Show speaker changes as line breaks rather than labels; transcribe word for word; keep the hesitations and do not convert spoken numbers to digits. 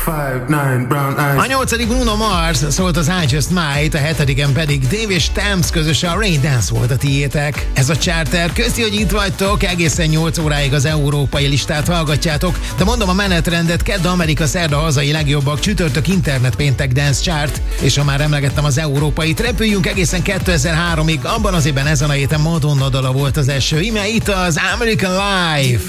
five, nine, brown eyes.
A nyolcadik Bruno Mars szólt az I Just Might, a hetediken pedig Dave és Thames közös a Rain Dance volt a tiétek. Ez a Charter. Köszi, hogy itt vagytok, egészen nyolc óráig az európai listát hallgatjátok, de mondom a menetrendet: kedd Amerika, szerda hazai legjobbak, csütörtök internet, péntek Dance Chart, és ha már emlegettem az európait, repüljünk egészen kétezer-háromig, abban az évben ezen a héten Madonna dala volt az első, ime itt az American Life.